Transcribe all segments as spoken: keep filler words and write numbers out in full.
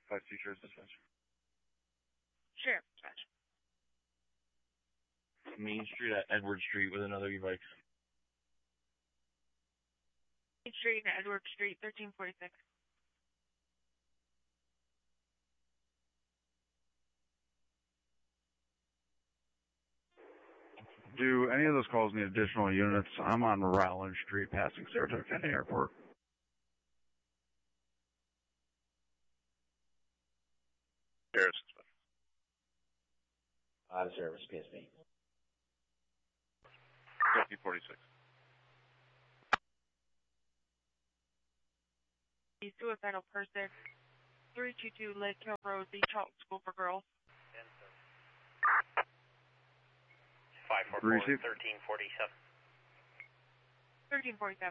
Five two Sheriff's Dispatch. Sheriff Dispatch. Main Street at Edward Street with another e-bike. Main Street and Edward Street, thirteen forty-six. Do any of those calls need additional units? I'm on Rowland Street passing Saratoga County Airport. Sheriff's Dispatch. Out of service, P S B. fifty forty-six. The suicidal person, three two two Lake Hill Road, the Charlton School for Girls. five four four, thirteen forty-seven. thirteen forty-seven.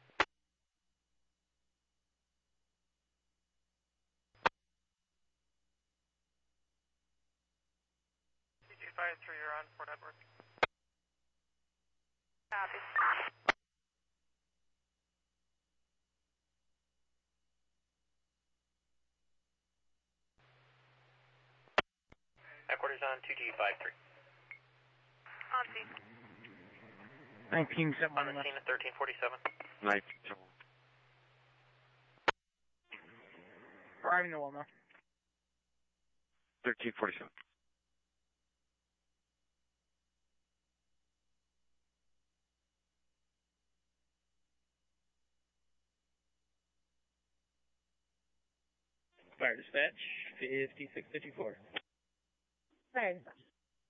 two two five three, you're on Port Edward. Copy. Headquarters on two G five three. On scene. nineteen seven On the scene at thirteen forty-seven. nineteen seven. Driving the wall now. thirteen forty-seven. Fire dispatch, fifty-six fifty-four. Fire dispatch.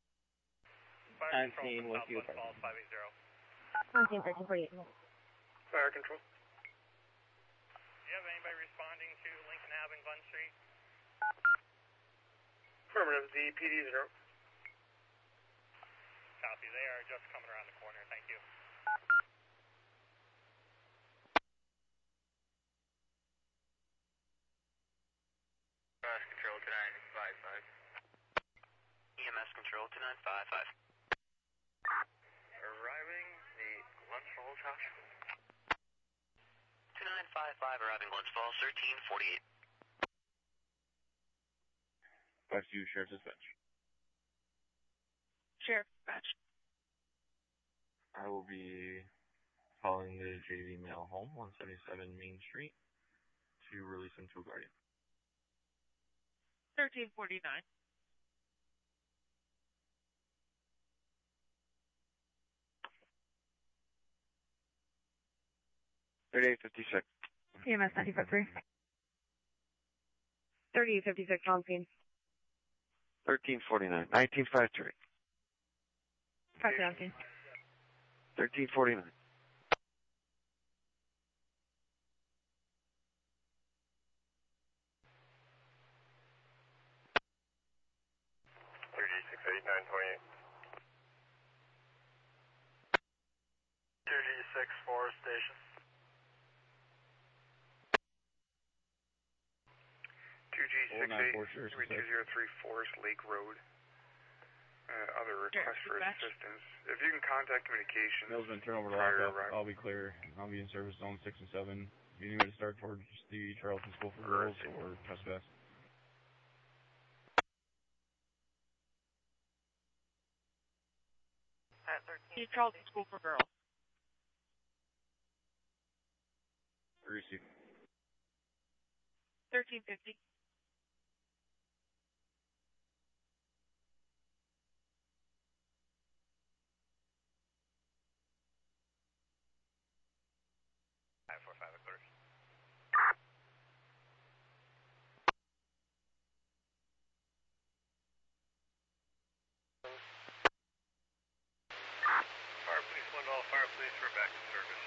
On scene, Westview Southwest Falls, five eight zero. On scene, thirteen forty-eight. Fire control. Do you have anybody responding to Lincoln Avenue and Glen Street? Affirmative, the P Ds are out. Copy, they are just coming around the corner, thank you. Cross control to nine five five. E M S control to nine five five. Arriving the Glens Falls Hospital. two nine five five arriving Glens Falls, thirteen forty-eight. five two Sheriff's Dispatch. Sheriff Dispatch. I will be calling the J V male home, one seventy-seven Main Street, to release him to a guardian. thirteen forty-nine. thirty-eight fifty-six. E M S ninety-five three. thirty-eight fifty-six on scene. thirteen forty-nine. nineteen fifty-three. Copy on scene. thirteen forty-nine. thirty-six eighty-nine twenty-eight. thirty-six Forest Station. two G six eight three two zero three Forest Lake Road. Uh, other request for assistance. If you can contact communications. Mail's been turned over to prior lockup. arrival. I'll be clear. I'll be in service zone six and seven. If you need me to start towards the Charlton School for Girls or trespass. At thirteen. The Charlton School for Girls. Receive. thirteen fifty. five four five, of course. Fire Police, one to all Fire Police, we're back in service.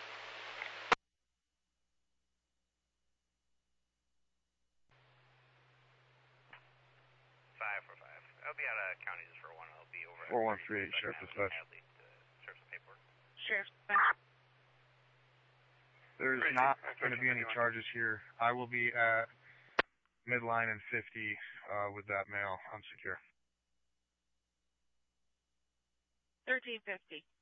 five four five. I'll be out of county just for one. I'll be over at four one three eight, Sheriff Dispatch. At least, uh, serve some paperwork. Sheriff Dispatch. There's Appreciate not it. going to be any charges here. I will be at midline and fifty uh, with that mail unsecure. thirteen fifty.